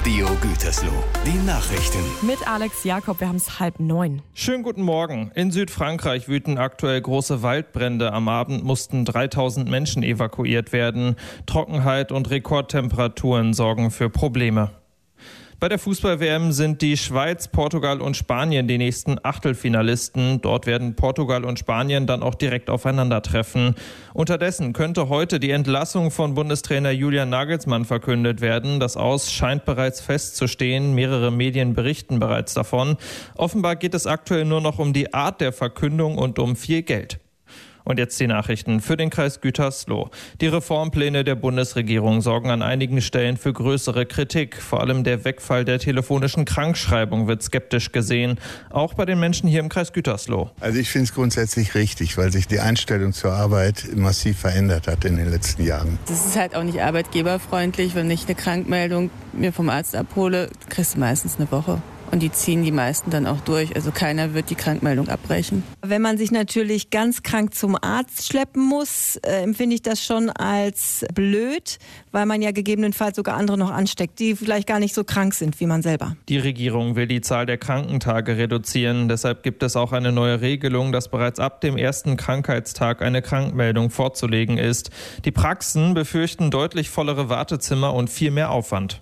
Radio Gütersloh. Die Nachrichten. Mit Alex Jakob, wir haben es 8:30. Schönen guten Morgen. In Südfrankreich wüten aktuell große Waldbrände. Am Abend mussten 3000 Menschen evakuiert werden. Trockenheit und Rekordtemperaturen sorgen für Probleme. Bei der Fußball-WM sind die Schweiz, Portugal und Spanien die nächsten Achtelfinalisten. Dort werden Portugal und Spanien dann auch direkt aufeinandertreffen. Unterdessen könnte heute die Entlassung von Bundestrainer Julian Nagelsmann verkündet werden. Das Aus scheint bereits festzustehen. Mehrere Medien berichten bereits davon. Offenbar geht es aktuell nur noch um die Art der Verkündung und um viel Geld. Und jetzt die Nachrichten für den Kreis Gütersloh. Die Reformpläne der Bundesregierung sorgen an einigen Stellen für größere Kritik. Vor allem der Wegfall der telefonischen Krankschreibung wird skeptisch gesehen. Auch bei den Menschen hier im Kreis Gütersloh. Also ich finde es grundsätzlich richtig, weil sich die Einstellung zur Arbeit massiv verändert hat in den letzten Jahren. Das ist halt auch nicht arbeitgeberfreundlich. Wenn ich eine Krankmeldung mir vom Arzt abhole, kriegst du meistens eine Woche. Und die ziehen die meisten dann auch durch. Also keiner wird die Krankmeldung abbrechen. Wenn man sich natürlich ganz krank zum Arzt schleppen muss, empfinde ich das schon als blöd, weil man ja gegebenenfalls sogar andere noch ansteckt, die vielleicht gar nicht so krank sind wie man selber. Die Regierung will die Zahl der Krankentage reduzieren. Deshalb gibt es auch eine neue Regelung, dass bereits ab dem ersten Krankheitstag eine Krankmeldung vorzulegen ist. Die Praxen befürchten deutlich vollere Wartezimmer und viel mehr Aufwand.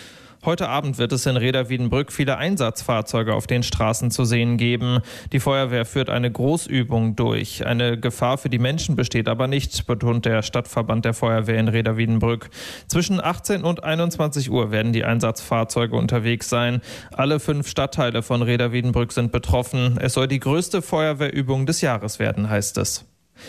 Heute Abend wird es in Rheda-Wiedenbrück viele Einsatzfahrzeuge auf den Straßen zu sehen geben. Die Feuerwehr führt eine Großübung durch. Eine Gefahr für die Menschen besteht aber nicht, betont der Stadtverband der Feuerwehr in Rheda-Wiedenbrück. Zwischen 18 und 21 Uhr werden die Einsatzfahrzeuge unterwegs sein. Alle 5 Stadtteile von Rheda-Wiedenbrück sind betroffen. Es soll die größte Feuerwehrübung des Jahres werden, heißt es.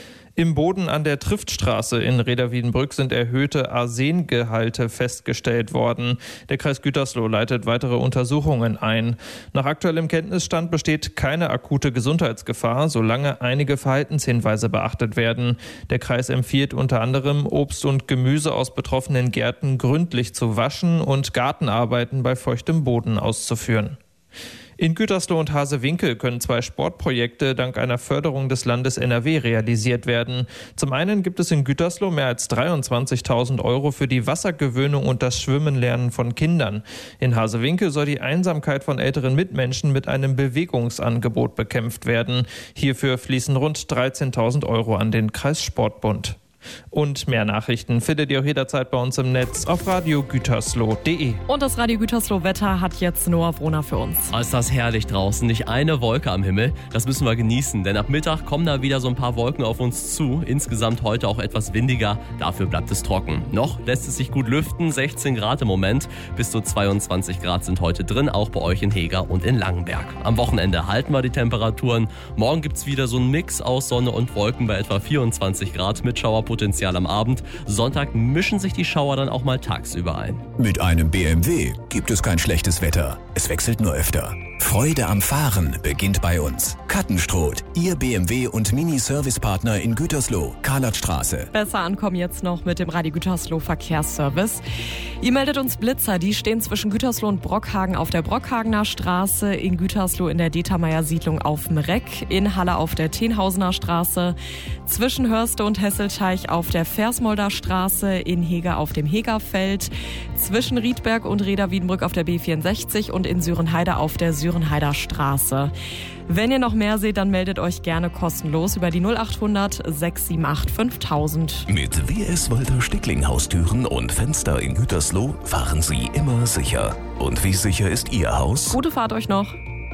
Im Boden an der Triftstraße in Rheda-Wiedenbrück sind erhöhte Arsengehalte festgestellt worden. Der Kreis Gütersloh leitet weitere Untersuchungen ein. Nach aktuellem Kenntnisstand besteht keine akute Gesundheitsgefahr, solange einige Verhaltenshinweise beachtet werden. Der Kreis empfiehlt unter anderem, Obst und Gemüse aus betroffenen Gärten gründlich zu waschen und Gartenarbeiten bei feuchtem Boden auszuführen. In Gütersloh und Hasewinkel können 2 Sportprojekte dank einer Förderung des Landes NRW realisiert werden. Zum einen gibt es in Gütersloh mehr als 23.000 € für die Wassergewöhnung und das Schwimmenlernen von Kindern. In Hasewinkel soll die Einsamkeit von älteren Mitmenschen mit einem Bewegungsangebot bekämpft werden. Hierfür fließen rund 13.000 € an den Kreissportbund. Und mehr Nachrichten findet ihr auch jederzeit bei uns im Netz auf radiogütersloh.de. Und das Radio Gütersloh Wetter hat jetzt Noah Wrohner für uns. Ist das herrlich draußen, nicht eine Wolke am Himmel. Das müssen wir genießen, denn ab Mittag kommen da wieder so ein paar Wolken auf uns zu. Insgesamt heute auch etwas windiger, dafür bleibt es trocken. Noch lässt es sich gut lüften, 16 Grad im Moment. Bis zu 22 Grad sind heute drin, auch bei euch in Heger und in Langenberg. Am Wochenende halten wir die Temperaturen. Morgen gibt's wieder so einen Mix aus Sonne und Wolken bei etwa 24 Grad mit Schauerpotenzial am Abend. Sonntag mischen sich die Schauer dann auch mal tagsüber ein. Mit einem BMW gibt es kein schlechtes Wetter. Es wechselt nur öfter. Freude am Fahren beginnt bei uns. Kattenstroth, Ihr BMW- und Mini-Service-Partner in Gütersloh, Karlatstraße. Besser ankommen jetzt noch mit dem Radio Gütersloh Verkehrsservice. Ihr meldet uns Blitzer, die stehen zwischen Gütersloh und Brockhagen auf der Brockhagener Straße, in Gütersloh in der Determeyer Siedlung auf dem Reck, in Halle auf der Tenhausener Straße, zwischen Hörste und Hesselteich auf der Versmolder Straße, in Heger auf dem Hegerfeld, zwischen Riedberg und Rheda-Wiedenbrück auf der B64 und in Sörenheide auf der Sörenheider Straße. Wenn ihr noch mehr seht, dann meldet euch gerne kostenlos über die 0800 678 5000. Mit WS Walter Stickling Haustüren und Fenster in Gütersloh fahren Sie immer sicher. Und wie sicher ist Ihr Haus? Gute Fahrt euch noch.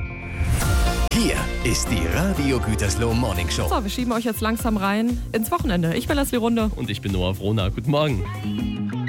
Hier ist die Radio Gütersloh Morning Show. So, wir schieben euch jetzt langsam rein ins Wochenende. Ich bin Leslie Runde. Und ich bin Noah Wrohner. Guten Morgen.